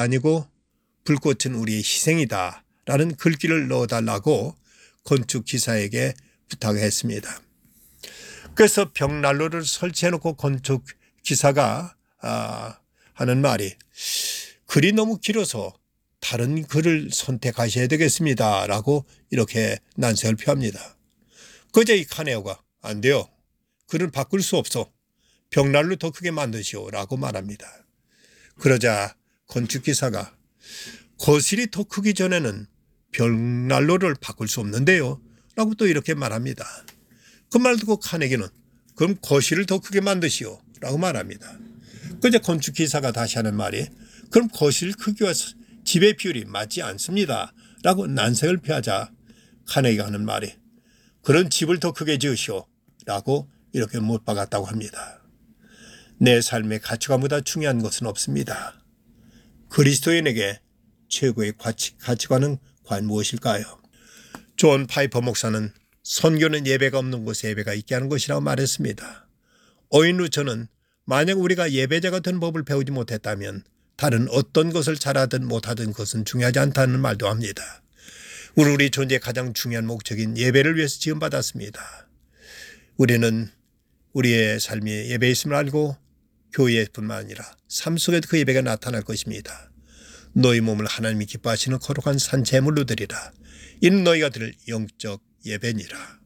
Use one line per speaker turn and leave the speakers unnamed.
아니고 불꽃은 우리의 희생이다 라는 글귀를 넣어달라고 건축기사에게 부탁했습니다. 그래서 벽난로를 설치해놓고 건축기사가 하는 말이 글이 너무 길어서 다른 글을 선택하셔야 되겠습니다 라고 이렇게 난색을 표합니다. 그제 이 카네오가 안 돼요. 글을 바꿀 수 없어. 벽난로 더 크게 만드시오 라고 말합니다. 그러자 건축기사가 거실이 더 크기 전에는 벽난로를 바꿀 수 없는데요 라고 또 이렇게 말합니다. 그 말 듣고 카네기는 그럼 거실을 더 크게 만드시오 라고 말합니다. 그제 건축기사가 다시 하는 말이 그럼 거실 크기와 집의 비율이 맞지 않습니다 라고 난색을 표하자 카네기가 하는 말이 그런 집을 더 크게 지으시오 라고 이렇게 못 박았다고 합니다. 내 삶의 가치관보다 중요한 것은 없습니다. 그리스도인에게 최고의 가치관은 과연 무엇일까요? 존 파이퍼 목사는 선교는 예배가 없는 곳에 예배가 있게 하는 것이라고 말했습니다. 오인 후 저는 만약 우리가 예배자가 된 법을 배우지 못했다면 다른 어떤 것을 잘하든 못하든 그것은 중요하지 않다는 말도 합니다. 우리 존재의 가장 중요한 목적인 예배를 위해서 지음받았습니다. 우리는 우리의 삶이 예배에 있음을 알고 교회뿐만 아니라 삶 속에도 그 예배가 나타날 것입니다. 너희 몸을 하나님이 기뻐하시는 거룩한 산 제물로 드리라. 이는 너희가 드릴 영적 예배니라.